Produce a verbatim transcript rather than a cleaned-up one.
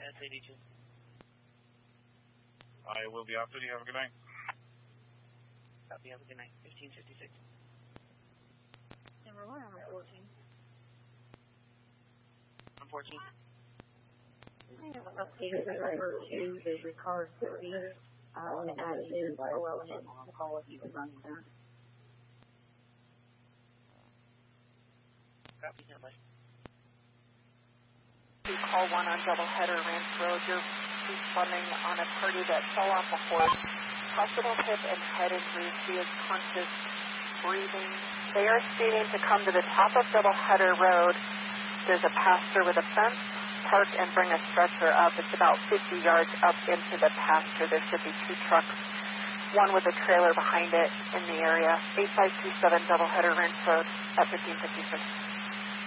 S eighty-two. I will be off duty. Have a good night. Copy. Have a good night. fifteen fifty-six. Number one, I'm fourteen. I'm fourteen. I have an updated driver to the car thirty. Uh, when it added in by well and the call if you can run that. Copy. Stand by. Call one on Doubleheader Ranch Road. You're responding on a party that fell off a horse. Possible hip and head injuries. She is conscious, breathing. They are speeding to come to the top of Doubleheader Road. There's a pasture with a fence. Park and bring a stretcher up. It's about fifty yards up into the pasture. There should be two trucks, one with a trailer behind it in the area. eight five two seven Doubleheader Ranch Road at fifteen fifty-six.